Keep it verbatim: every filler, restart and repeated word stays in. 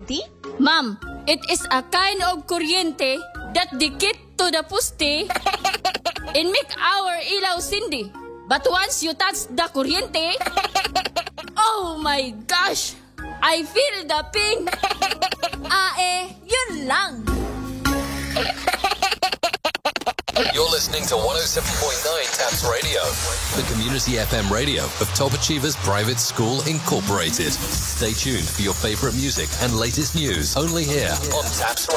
kuryente? Ma'am, it is a kind of kuryente that dikit to the poste and make our ilaw sindi. But once you touch the kuryente, oh my gosh! I feel the ping! Ah eh, yun lang. You're listening to one oh seven point nine Taps Radio, the community F M radio of Top Achievers Private School Incorporated. Stay tuned for your favorite music and latest news only here on Taps Radio.